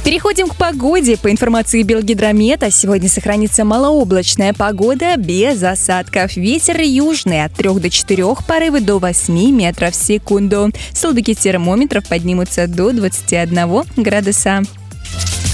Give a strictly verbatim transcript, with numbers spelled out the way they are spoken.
Переходим к погоде. По информации Белгидромета, сегодня сохранится малооблачная погода без осадков. Ветер южный от трёх до четырёх, порывы до восьми метров в секунду. Столбики термометров поднимутся до двадцати одного градуса.